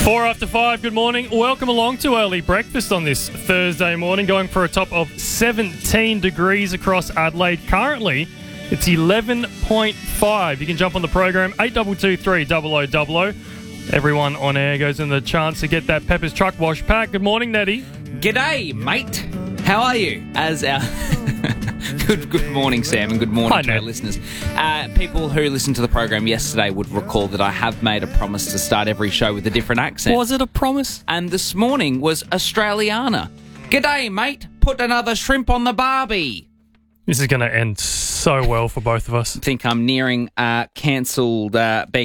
Four after 5, good morning. Welcome along to Early Breakfast on this Thursday morning, going for a top of 17 degrees across Adelaide. Currently, it's 11.5. You can jump on the program, 8223 0000. Everyone on air goes in the chance to get that Pepper's Truck Wash pack. Good morning, Nettie. G'day, mate. How are you? As our good morning, Sam, and good morning to our listeners. People who listened to the program yesterday would recall that I have made a promise to start every show with a different accent. Was it a promise? And this morning was Australiana. G'day, mate. Put another shrimp on the barbie. This is going to end so well for both of us. I think I'm nearing being cancelled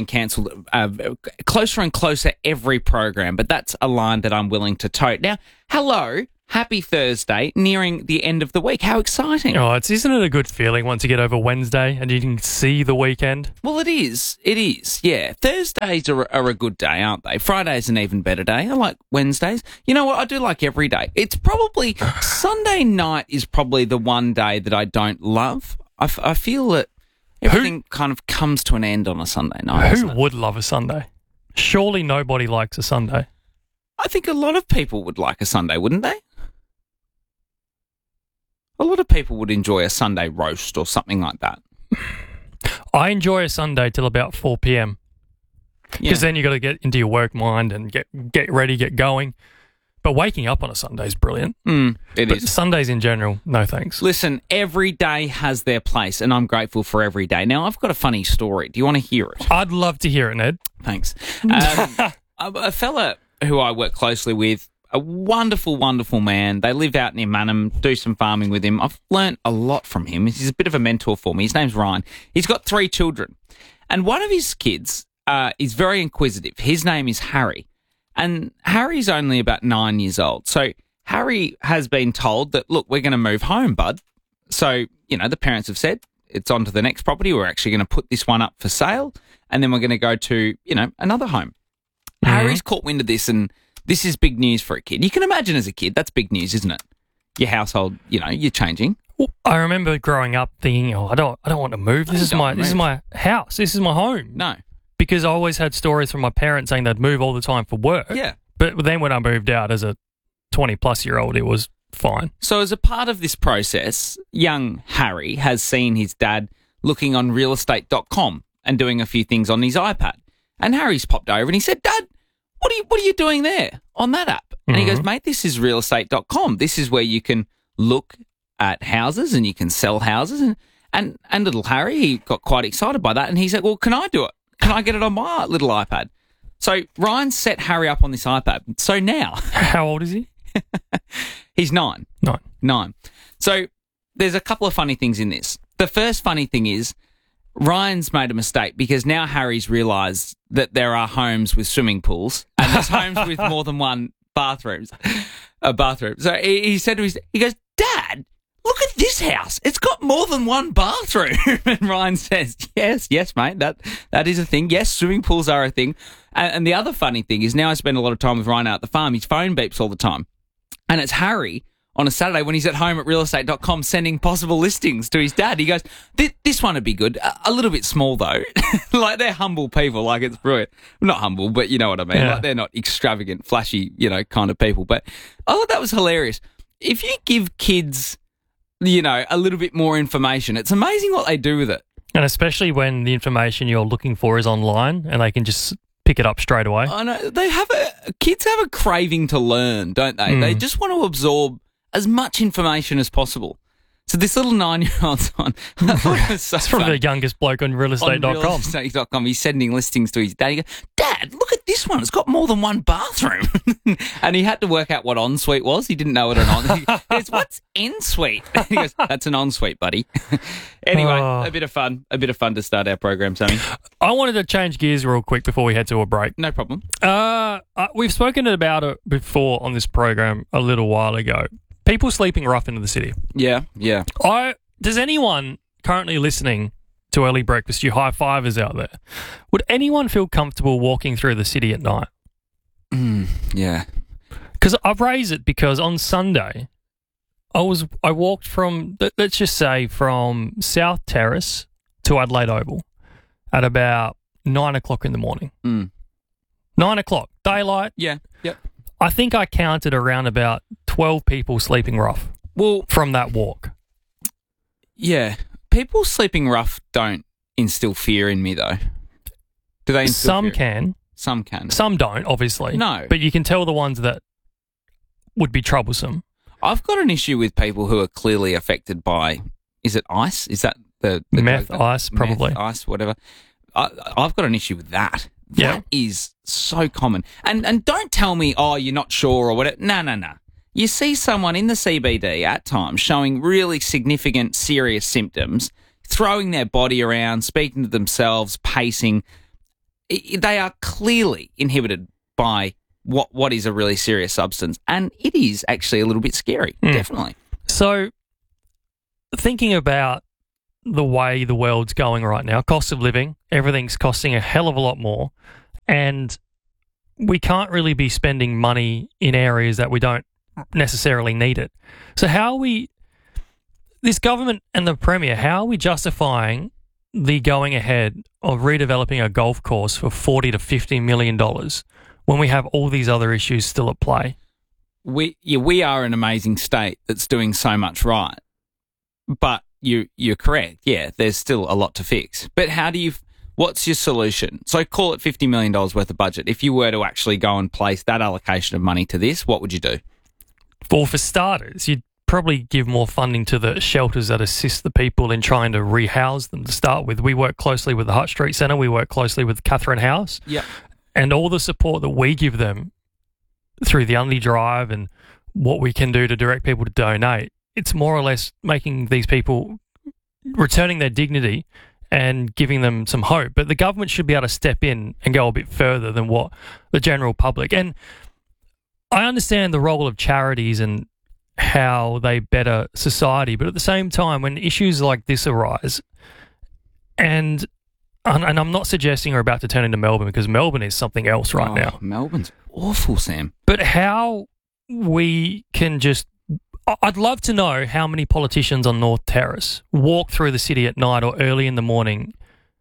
closer and closer every program, but that's a line that I'm willing to tote. Now, hello. Happy Thursday, nearing the end of the week. How exciting. Oh, isn't it a good feeling once you get over Wednesday and you can see the weekend? Well, it is. It is, yeah. Thursdays are a good day, aren't they? Friday's an even better day. I like Wednesdays. You know what? I do like every day. It's probably... Sunday night is probably the one day that I don't love. I feel that everything kind of comes to an end on a Sunday night. Who would love a Sunday? Surely nobody likes a Sunday. I think a lot of people would like a Sunday, wouldn't they? A lot of people would enjoy a Sunday roast or something like that. I enjoy a Sunday till about 4 p.m. Because then you got to get into your work mind and get ready, get going. But waking up on a Sunday is brilliant. It is. Sundays in general, no thanks. Listen, every day has their place, and I'm grateful for every day. Now, I've got a funny story. Do you want to hear it? I'd love to hear it, Ned. Thanks. A fella who I work closely with, a wonderful, wonderful man. They live out near Mannum, do some farming with him. I've learnt a lot from him. He's a bit of a mentor for me. His name's Ryan. He's got 3 children. And one of his kids is very inquisitive. His name is Harry. And Harry's only about 9 years old. So Harry has been told that, look, we're going to move home, bud. So, the parents have said, it's on to the next property. We're actually going to put this one up for sale. And then we're going to go to, another home. Mm-hmm. Harry's caught wind of this, and this is big news for a kid. You can imagine as a kid, that's big news, isn't it? Your household, you're changing. Well, I remember growing up thinking, I don't want to move. This is my house. This is my home. No. Because I always had stories from my parents saying they'd move all the time for work. Yeah. But then when I moved out as a 20-plus-year-old, it was fine. So as a part of this process, young Harry has seen his dad looking on realestate.com and doing a few things on his iPad. And Harry's popped over and he said, Dad, what are you doing there on that app? And he goes, mate, this is realestate.com. This is where you can look at houses and you can sell houses. And little Harry, he got quite excited by that. And he said, well, can I do it? Can I get it on my little iPad? So Ryan set Harry up on this iPad. So now... How old is he? He's 9. 9. So there's a couple of funny things in this. The first funny thing is Ryan's made a mistake because now Harry's realised that there are homes with swimming pools and there's homes with more than one bathroom. So he said to he goes, Dad, look at this house. It's got more than one bathroom. And Ryan says, yes, mate, that is a thing. Yes, swimming pools are a thing. And the other funny thing is now I spend a lot of time with Ryan out at the farm. His phone beeps all the time. And it's Harry on a Saturday when he's at home at realestate.com sending possible listings to his dad. He goes, this one would be good. A little bit small, though. Like, they're humble people. Like, it's brilliant. Not humble, but you know what I mean. Yeah. Like, they're not extravagant, flashy, kind of people. But I thought that was hilarious. If you give kids... a little bit more information. It's amazing what they do with it. And especially when the information you're looking for is online and they can just pick it up straight away. I know. Kids have a craving to learn, don't they? They just want to absorb as much information as possible. So this little 9-year-old's on. It's from the youngest bloke on realestate.com. On realestate.com. He's sending listings to his dad. He goes, Dad, look at this one. It's got more than one bathroom. And he had to work out what ensuite was. He didn't know what an ensuite. He goes, what's ensuite? He goes, that's an ensuite, buddy. Anyway, a bit of fun to start our program, Sammy. I wanted to change gears real quick before we head to a break. No problem. We've spoken about it before on this program a little while ago. People sleeping rough into the city. Yeah. Does anyone currently listening to Early Breakfast, you high-fivers out there, would anyone feel comfortable walking through the city at night? Yeah. Because I've raised it because on Sunday, I walked from, let's just say, from South Terrace to Adelaide Oval at about 9 o'clock in the morning. 9 o'clock, daylight. Yeah, yep. I think I counted around about 12 people sleeping rough from that walk. Yeah. People sleeping rough don't instill fear in me, though. Do they instill Some fear? can. Some can. Some don't, obviously. No. But you can tell the ones that would be troublesome. I've got an issue with people who are clearly affected by, is it ice? Is that the meth, ice, probably. Meth, ice, whatever. I've got an issue with that. Yeah. That is so common. And don't tell me, oh, you're not sure or whatever. No. You see someone in the CBD at times showing really significant, serious symptoms, throwing their body around, speaking to themselves, pacing. They are clearly inhibited by what is a really serious substance. And it is actually a little bit scary, definitely. So thinking about the way the world's going right now, cost of living, everything's costing a hell of a lot more, and we can't really be spending money in areas that we don't necessarily need it. So how are we, this government and the Premier, how are we justifying the going ahead of redeveloping a golf course for $40 to $50 million when we have all these other issues still at play? We are an amazing state that's doing so much right, but you're correct. Yeah, there's still a lot to fix. But what's your solution? So call it $50 million worth of budget. If you were to actually go and place that allocation of money to this, what would you do? Well, for starters, you'd probably give more funding to the shelters that assist the people in trying to rehouse them to start with. We work closely with the Hutt Street Centre. We work closely with Catherine House. Yeah. And all the support that we give them through the Undy Drive and what we can do to direct people to donate, it's more or less making these people, returning their dignity and giving them some hope. But the government should be able to step in and go a bit further than what the general public. And I understand the role of charities and how they better society, but at the same time, when issues like this arise, and I'm not suggesting we're about to turn into Melbourne, because Melbourne is something else right now. Melbourne's awful, Sam. But how we can just... I'd love to know how many politicians on North Terrace walk through the city at night or early in the morning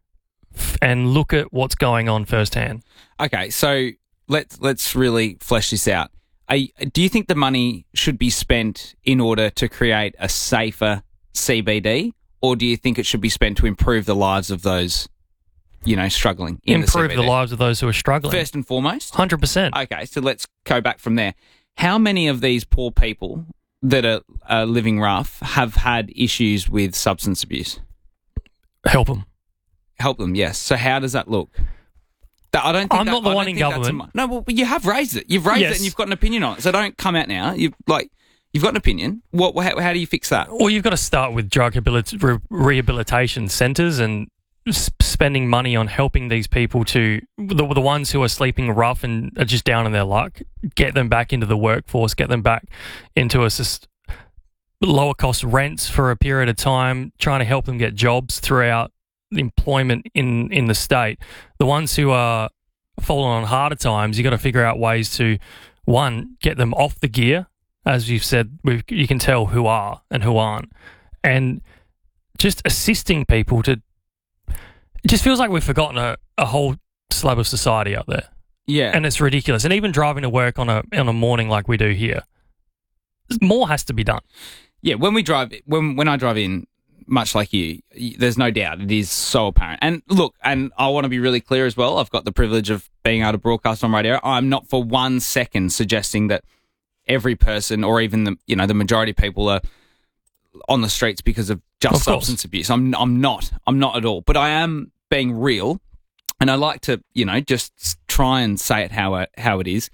and look at what's going on firsthand. Okay, so let's really flesh this out. Do you think the money should be spent in order to create a safer CBD, or do you think it should be spent to improve the lives of those, struggling in improve the the lives of those who are struggling? First and foremost? 100%. Okay, so let's go back from there. How many of these poor people that are living rough have had issues with substance abuse? Help them. Help them, yes. So how does that look? I don't think I'm not the one in government. No, well, you have raised it. You've raised it and you've got an opinion on it. So don't come out now. You've got an opinion. How do you fix that? Well, you've got to start with drug rehabilitation centres and spending money on helping these people to, the ones who are sleeping rough and are just down on their luck, get them back into the workforce, get them back into lower cost rents for a period of time, trying to help them get jobs throughout employment in the state. The ones who are falling on harder times, you've got to figure out ways to, one, get them off the gear. As you've said, you can tell who are and who aren't. And just assisting people to... It just feels like we've forgotten a whole slab of society out there. Yeah. And it's ridiculous. And even driving to work on a morning like we do here, more has to be done. Yeah, when I drive in, much like you, there's no doubt it is so apparent. And look, and I want to be really clear as well, I've got the privilege of being able to broadcast on radio. I'm not for 1 second suggesting that every person, or even the majority of people, are on the streets because of substance abuse. I'm not at all. But I am being real, and I like to just try and say it how it is.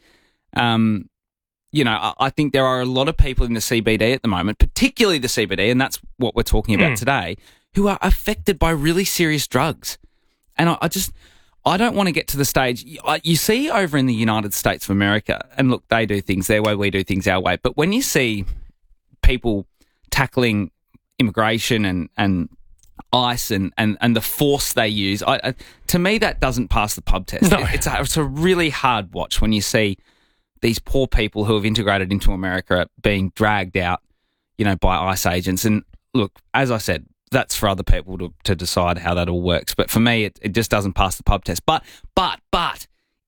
I think there are a lot of people in the CBD at the moment, particularly the CBD, and that's what we're talking about today, who are affected by really serious drugs. And I don't want to get to the stage. You see over in the United States of America, and look, they do things their way, we do things our way. But when you see people tackling immigration and ICE and the force they use, to me that doesn't pass the pub test. No. It's a really hard watch when you see these poor people who have integrated into America being dragged out, by ICE agents. And look, as I said, that's for other people to decide how that all works. But for me, it just doesn't pass the pub test. But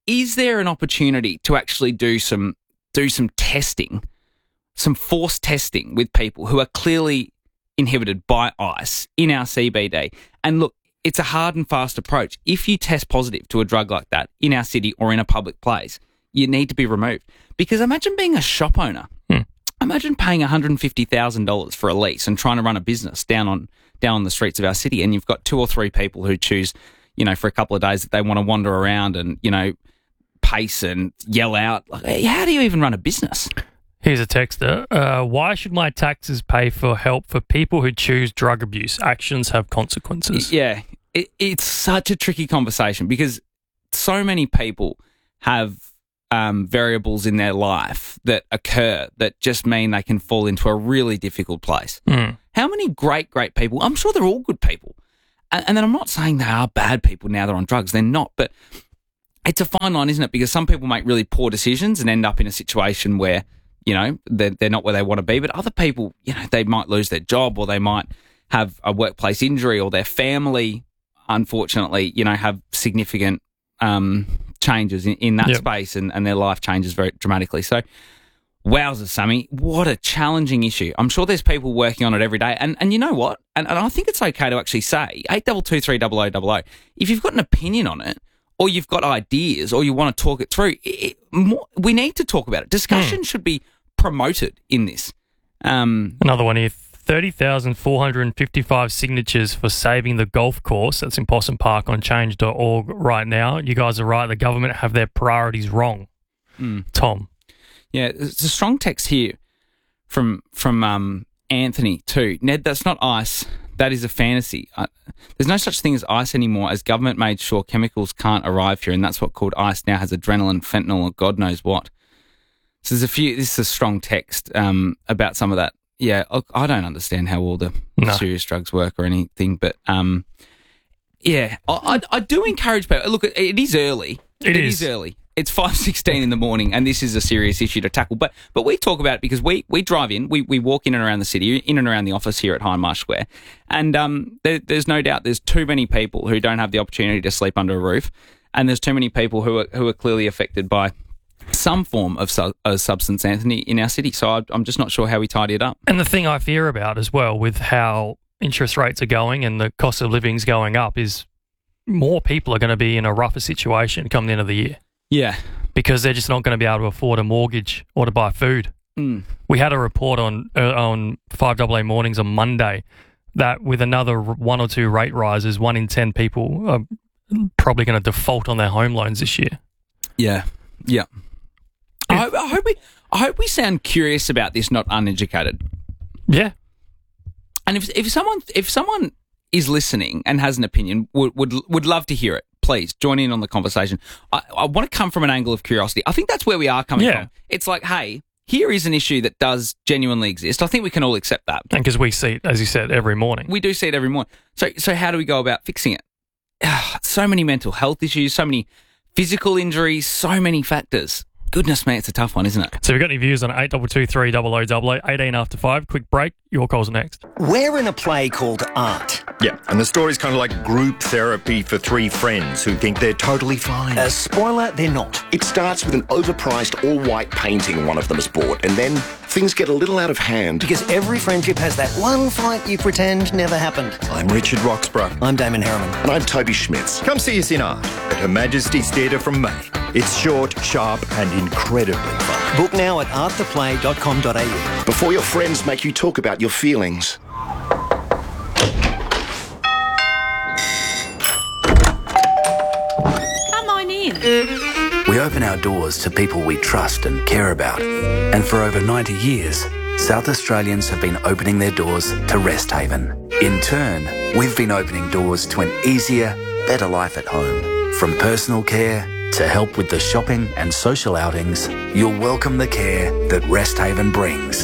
is there an opportunity to actually do some testing, some forced testing with people who are clearly inhibited by ice in our CBD? And look, it's a hard and fast approach. If you test positive to a drug like that in our city or in a public place, you need to be removed. Because imagine being a shop owner. Imagine paying $150,000 for a lease and trying to run a business down on the streets of our city, and you've got 2 or 3 people who choose, for a couple of days that they want to wander around and, pace and yell out. How do you even run a business? Here's a texter. Why should my taxes pay for help for people who choose drug abuse? Actions have consequences. Yeah, it's such a tricky conversation because so many people have variables in their life that occur that just mean they can fall into a really difficult place. How many great people, I'm sure they're all good people, and then I'm not saying they are bad people now they're on drugs, they're not, but it's a fine line, isn't it? Because some people make really poor decisions and end up in a situation where, they're not where they want to be, but other people, they might lose their job or they might have a workplace injury or their family, unfortunately, have significant changes in that space and their life changes very dramatically. So, wowzers, Sammy, what a challenging issue. I'm sure there's people working on it every day. And you know what? And I think it's okay to actually say, 8223 0000, if you've got an opinion on it or you've got ideas or you want to talk it through, we need to talk about it. Discussion should be promoted in this. Another one here. 30,455 signatures for saving the golf course. That's in Possum Park on change.org right now. You guys are right. The government have their priorities wrong. Tom. Yeah, it's a strong text here from Anthony too. Ned, that's not ice. That is a fantasy. There's no such thing as ice anymore, as government made sure chemicals can't arrive here, and that's what called ice now has adrenaline, fentanyl, or God knows what. So this is a strong text about some of that. Yeah, I don't understand how all the serious drugs work or anything, but I do encourage people. Look, it is early. It is early. It's 5:16 in the morning, and this is a serious issue to tackle. But we talk about it because we drive in, we walk in and around the city, in and around the office here at Hindmarsh Square, and there's no doubt there's too many people who don't have the opportunity to sleep under a roof, and there's too many people who are clearly affected by some form of substance, Anthony, in our city. So I'm just not sure how we tidy it up. And the thing I fear about as well with how interest rates are going and the cost of living's going up is more people are going to be in a rougher situation come the end of the year. Yeah. Because they're just not going to be able to afford a mortgage or to buy food. We had a report on 5AA Mornings on Monday that with another 1 or 2 rate rises, 1 in 10 people are probably going to default on their home loans this year. Yeah. Yeah. I hope we sound curious about this, not uneducated. Yeah. And if someone is listening and has an opinion, would love to hear it. Please join in on the conversation. I want to come from an angle of curiosity. I think that's where we are coming from. It's like, hey, here is an issue that does genuinely exist. I think we can all accept that. And because we see it, as you said, every morning. We do see it every morning. So how do we go about fixing it? So many mental health issues, so many physical injuries, so many factors. Goodness me, it's a tough one, isn't it? So we've got any views on 8223 0000, 18 after 5. Quick break. Your calls are next. We're in a play called Art. Yeah, and the story's kind of like group therapy for 3 friends who think they're totally fine. Spoiler, they're not. It starts with an overpriced all-white painting one of them has bought, and then things get a little out of hand. Because every friendship has that one fight you pretend never happened. I'm Richard Roxburgh. I'm Damon Harriman. And I'm Toby Schmitz. Come see us in Art at Her Majesty's Theatre from May. It's short, sharp, and incredibly fun. Book now at arttheplay.com.au. Before your friends make you talk about your feelings. Come on in. We open our doors to people we trust and care about. And for over 90 years, South Australians have been opening their doors to Rest Haven. In turn, we've been opening doors to an easier, better life at home. From personal care to help with the shopping and social outings, you'll welcome the care that Rest Haven brings.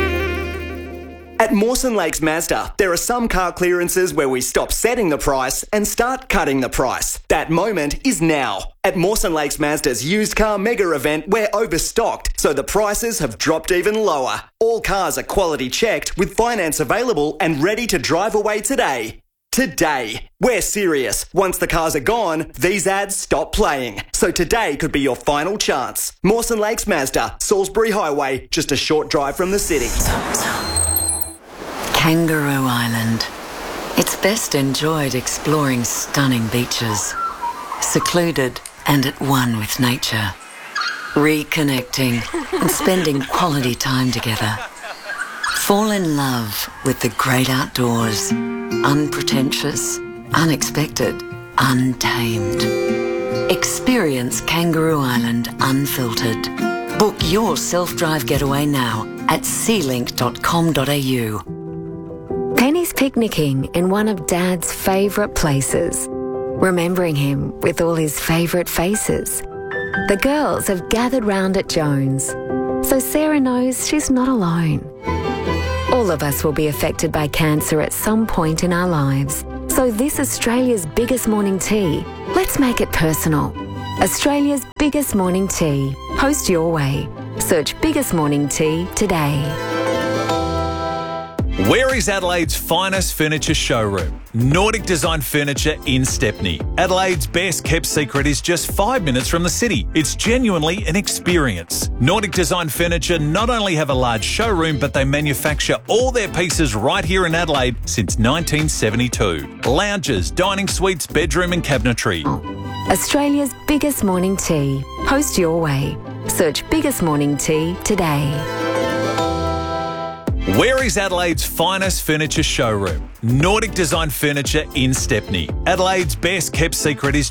At Mawson Lakes Mazda, there are some car clearances where we stop setting the price and start cutting the price. That moment is now. At Mawson Lakes Mazda's used car mega event, we're overstocked, so the prices have dropped even lower. All cars are quality checked with finance available and ready to drive away today. Today. We're serious. Once the cars are gone, these ads stop playing. So today could be your final chance. Mawson Lakes Mazda, Salisbury Highway, just a short drive from the city. Kangaroo Island. It's best enjoyed exploring stunning beaches, secluded and at one with nature, reconnecting and spending quality time together. Fall in love with the great outdoors, unpretentious, unexpected, untamed. Experience Kangaroo Island unfiltered. Book your self-drive getaway now at sealink.com.au. Penny's picnicking in one of Dad's favourite places, remembering him with all his favourite faces. The girls have gathered round at Jones, so Sarah knows she's not alone. All of us will be affected by cancer at some point in our lives. So this Australia's biggest morning tea, let's make it personal. Australia's biggest morning tea. Post your way. Search Biggest Morning Tea today. Where is Adelaide's finest furniture showroom? Nordic Design Furniture in Stepney. Adelaide's best kept secret is just 5 minutes from the city. It's genuinely an experience. Nordic Design Furniture not only have a large showroom, but they manufacture all their pieces right here in Adelaide since 1972. Lounges, dining suites, bedroom and cabinetry. Australia's biggest morning tea. Post your way. Search Biggest Morning Tea today. Where is Adelaide's finest furniture showroom? Nordic Design Furniture in Stepney. Adelaide's best kept secret is